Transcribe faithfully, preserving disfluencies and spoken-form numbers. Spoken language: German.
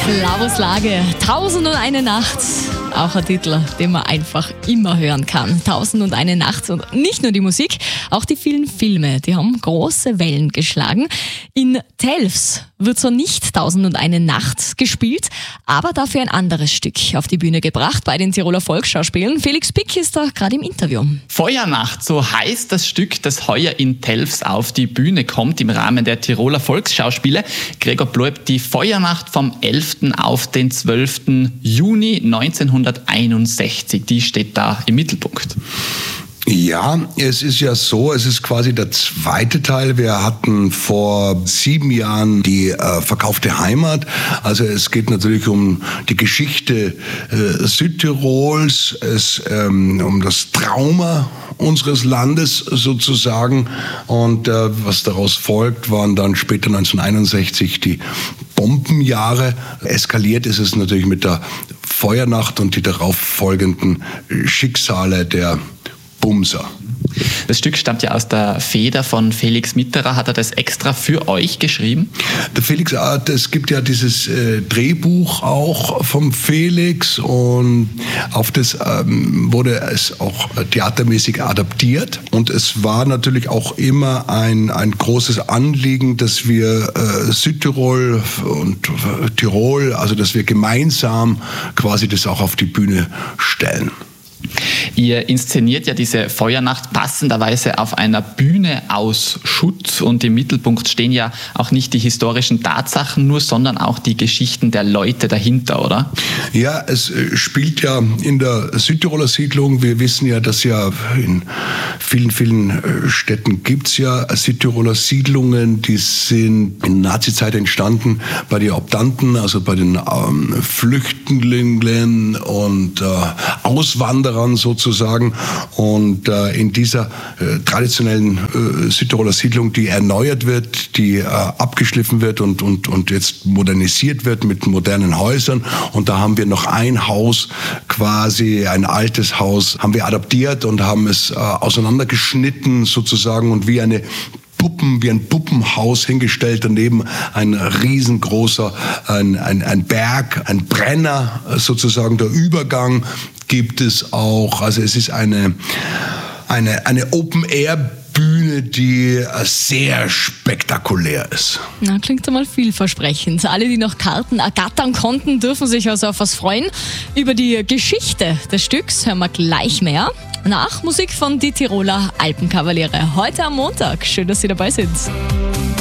Flavos Lage, Tausend und eine Nacht. Auch ein Titel, den man einfach immer hören kann. Tausend und eine Nacht und nicht nur die Musik, auch die vielen Filme, die haben große Wellen geschlagen. In Telfs wird zwar nicht Tausend und eine Nacht gespielt, aber dafür ein anderes Stück auf die Bühne gebracht bei den Tiroler Volksschauspielen. Felix Pick ist da gerade im Interview. Feuernacht, so heißt das Stück, das heuer in Telfs auf die Bühne kommt im Rahmen der Tiroler Volksschauspiele. Gregor Ploeb, die Feuernacht vom elften auf den zwölften Juni neunzehnhunderteinundsechzig, die steht da im Mittelpunkt. Ja, es ist ja so, es ist quasi der zweite Teil. Wir hatten vor sieben Jahren die äh, verkaufte Heimat. Also es geht natürlich um die Geschichte äh, Südtirols, es ähm, um das Trauma unseres Landes sozusagen. Und äh, was daraus folgt, waren dann später neunzehnhunderteinundsechzig die Bombenjahre. Eskaliert ist es natürlich mit der Feuernacht und die darauf folgenden Schicksale der Bumser. Das Stück stammt ja aus der Feder von Felix Mitterer. Hat er das extra für euch geschrieben? Der Felix, es gibt ja dieses äh, Drehbuch auch vom Felix und auf das ähm, wurde es auch theatermäßig adaptiert. Und es war natürlich auch immer ein, ein großes Anliegen, dass wir äh, Südtirol und äh, Tirol, also dass wir gemeinsam quasi das auch auf die Bühne stellen. Ihr inszeniert ja diese Feuernacht passenderweise auf einer Bühne aus Schutt und im Mittelpunkt stehen ja auch nicht die historischen Tatsachen nur, sondern auch die Geschichten der Leute dahinter, oder? Ja, es spielt ja in der Südtiroler Siedlung. Wir wissen ja, dass ja in vielen, vielen Städten gibt es ja Südtiroler Siedlungen, die sind in der Nazizeit entstanden bei den Optanten, also bei den ähm, Flüchtlingen und äh, Auswanderern sozusagen. Und äh, in dieser äh, traditionellen äh, Südtiroler Siedlung, die erneuert wird, die äh, abgeschliffen wird und, und, und jetzt modernisiert wird mit modernen Häusern. Und da haben wir noch ein Haus, quasi ein altes Haus, haben wir adaptiert und haben es äh, auseinandergeschnitten sozusagen und wie eine Puppen, wie ein Puppenhaus hingestellt, daneben ein riesengroßer, ein, ein, ein Berg, ein Brenner sozusagen, der Übergang gibt es auch. Also es ist eine, eine, eine Open-Air-Bühne, die sehr spektakulär ist. Na, klingt einmal vielversprechend. Alle, die noch Karten ergattern konnten, dürfen sich also auf was freuen. Über die Geschichte des Stücks hören wir gleich mehr. Nach Musik von die Tiroler Alpenkavaliere. Heute am Montag. Schön, dass Sie dabei sind.